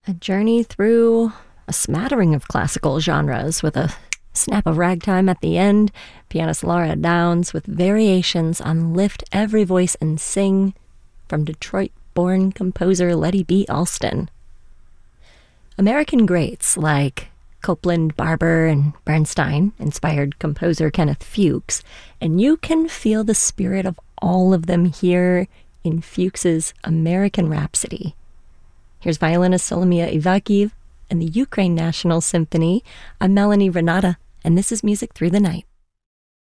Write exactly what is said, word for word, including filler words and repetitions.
A journey through a smattering of classical genres with a snap of ragtime at the end. Pianist Laura Downs with variations on Lift Every Voice and Sing from Detroit-born composer Letty B. Alston. American greats like Copland, Barber, and Bernstein inspired composer Kenneth Fuchs, and you can feel the spirit of all of them here in Fuchs's American Rhapsody. Here's violinist Solomia Ivakhiv and the Ukraine National Symphony. I'm Melanie Renata, and this is Music Through the Night.